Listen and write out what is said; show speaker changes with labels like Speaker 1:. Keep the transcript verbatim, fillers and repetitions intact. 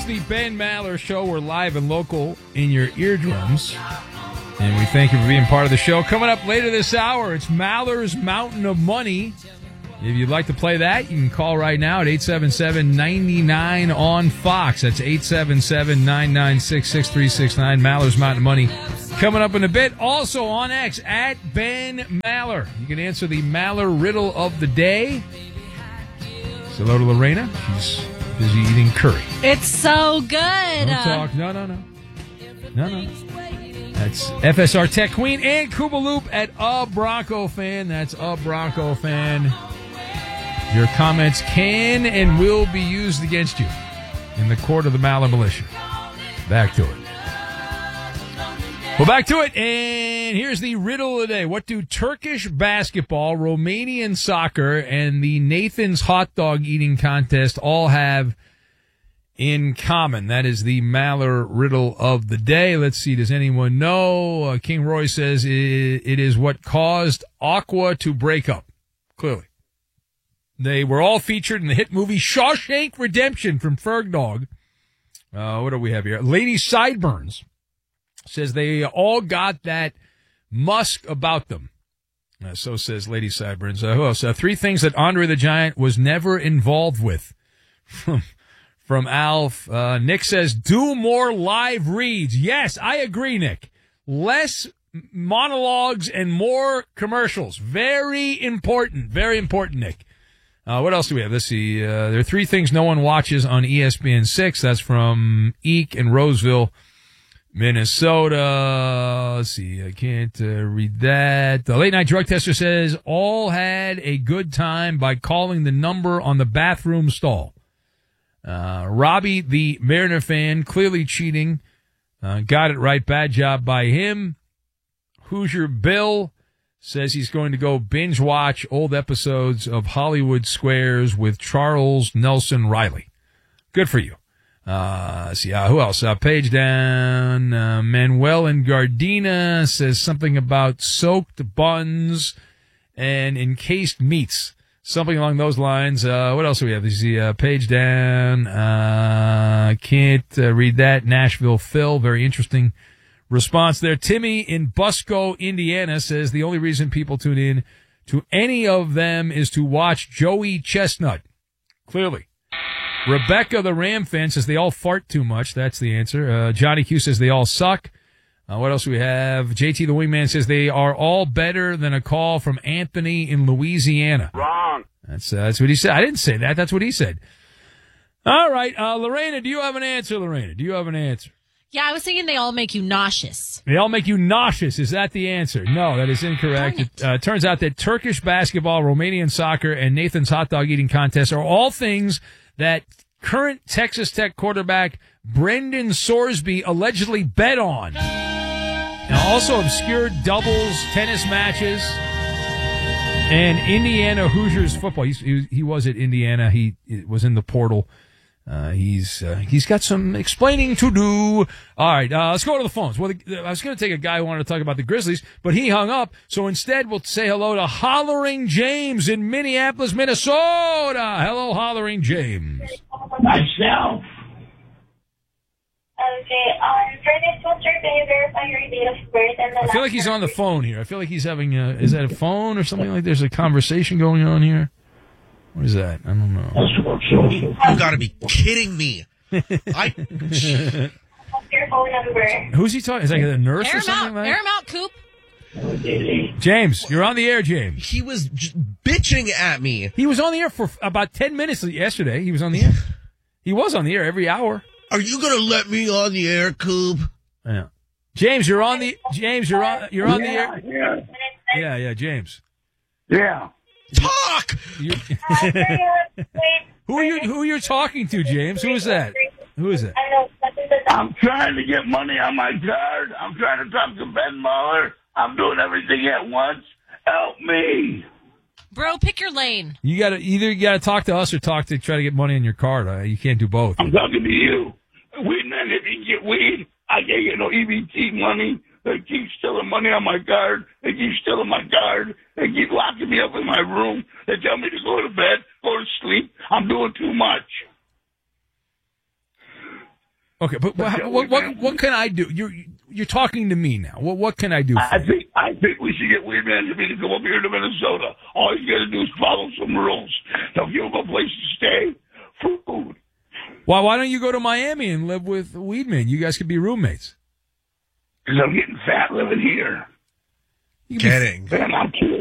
Speaker 1: the Ben Maller Show. We're live and local in your eardrums. And we thank you for being part of the show. Coming up later this hour, it's Maller's Mountain of Money. If you'd like to play that, you can call right now at eight seven seven, nine nine on Fox. That's eight seven seven, nine nine six, six three six nine. Maller's Mountain of Money coming up in a bit. Also on X, at Ben Maller. You can answer the Maller riddle of the day. Say hello to Lorena. She's busy eating curry.
Speaker 2: It's so good.
Speaker 1: Don't talk. No, no, no. No, no. That's F S R Tech Queen and Cuba Loop at A Bronco Fan. That's A Bronco Fan. Your comments can and will be used against you in the court of the Maller Militia. Back to it. Well, back to it, and here's the riddle of the day. What do Turkish basketball, Romanian soccer, and the Nathan's hot dog eating contest all have in common? That is the Maller riddle of the day. Let's see, does anyone know? Uh, King Roy says it, it is what caused Aqua to break up. Clearly. They were all featured in the hit movie Shawshank Redemption from Ferg Dog. Uh, what do we have here? Lady Sideburns says they all got that musk about them. Uh, so says Lady Sideburns. Uh, who else? Uh, three things that Andre the Giant was never involved with. From, from Alf. Uh, Nick says, do more live reads. Yes, I agree, Nick. Less monologues and more commercials. Very important. Very important, Nick. Uh, what else do we have? Let's see. Uh, there are three things no one watches on E S P N six. That's from Eek in Roseville, Minnesota. Let's see. I can't uh, read that. The late night drug tester says all had a good time by calling the number on the bathroom stall. Uh, Robbie, the Mariner fan, clearly cheating. Uh, got it right. Bad job by him. Hoosier Bill says he's going to go binge watch old episodes of Hollywood Squares with Charles Nelson Riley. Good for you. Uh, let's see, uh, who else? Uh, page down, uh, Manuel in Gardena says something about soaked buns and encased meats. Something along those lines. Uh, what else do we have? Is the uh, page down? Uh, can't uh, read that. Nashville Phil, very interesting response there. Timmy in Busco, Indiana says the only reason people tune in to any of them is to watch Joey Chestnut. Clearly. Rebecca, the Ram fan, says they all fart too much. That's the answer. Uh, Johnny Q says they all suck. Uh, what else do we have? J T the Wingman says they are all better than a call from Anthony in Louisiana.
Speaker 3: Wrong.
Speaker 1: That's, uh, that's what he said. I didn't say that. That's what he said. All right. Uh, Lorena, do you have an answer, Lorena? Do you have an answer?
Speaker 2: Yeah, I was thinking they all make you nauseous.
Speaker 1: They all make you nauseous. Is that the answer? No, that is incorrect. It uh, turns out that Turkish basketball, Romanian soccer, and Nathan's hot dog eating contest are all things that current Texas Tech quarterback Brendan Sorsby allegedly bet on. Now, also obscure doubles, tennis matches, and Indiana Hoosiers football. He's, he, he was at Indiana. He, he was in the portal. Uh, he's uh, he's got some explaining to do. All right, uh, let's go to the phones. Well, the, I was going to take a guy who wanted to talk about the Grizzlies, but he hung up. So instead, we'll say hello to Hollering James in Minneapolis, Minnesota. Hello, Hollering James.
Speaker 3: Myself.
Speaker 4: Okay, um, for this one, sir, can you verify your date of birth and the
Speaker 1: I feel like he's on the phone here. I feel like he's having a, is that a phone or something like there's a conversation going on here? What is that? I don't know.
Speaker 5: You gotta be kidding me. I.
Speaker 4: What's your phone number?
Speaker 1: Who's he talking? Is that a nurse
Speaker 2: Air
Speaker 1: or
Speaker 2: him
Speaker 1: something
Speaker 2: out.
Speaker 1: like
Speaker 2: Air
Speaker 1: that?
Speaker 2: him out, Coop.
Speaker 1: James, you're on the air, James.
Speaker 5: He was j- bitching at me.
Speaker 1: He was on the air for about ten minutes yesterday. He was on the air. He was on the air every hour.
Speaker 5: Are you gonna let me on the air, Coop?
Speaker 1: Yeah. James, you're on the James, you're on you're on the
Speaker 3: Yeah,
Speaker 1: air.
Speaker 3: yeah,
Speaker 1: Yeah, yeah, James.
Speaker 3: yeah.
Speaker 5: Talk!
Speaker 1: You,
Speaker 4: Uh, sir, you- wait,
Speaker 1: who are you who are you talking to, James? Who is that? Who is it?
Speaker 4: I know, that is the
Speaker 3: I'm trying to get money on my card. I'm trying to talk to Ben Mueller. I'm doing everything at once. Help me.
Speaker 2: Bro, pick your lane.
Speaker 1: You got to either you got to talk to us or talk to try to get money on your card. Uh, you can't do both.
Speaker 3: I'm talking to you. Weed man, if you get weed, I can't get no E B T money. They keep stealing money on my card. They keep stealing my card. They keep locking me up in my room. They tell me to go to bed, go to sleep. I'm doing too much.
Speaker 1: Okay, but what, what, what, what can I do? You're, you're talking to me now. What, what can I do for
Speaker 3: I
Speaker 1: you?
Speaker 3: think I think we should get Weed Man to be to come up here to Minnesota. All you got to do is follow some rules. They'll give him a place to stay, food.
Speaker 1: Why, why don't you go to Miami and live with Weedman? You guys could be roommates.
Speaker 3: Because I'm getting fat living here.
Speaker 1: You could be
Speaker 5: Kidding.
Speaker 3: Man, I'm kidding.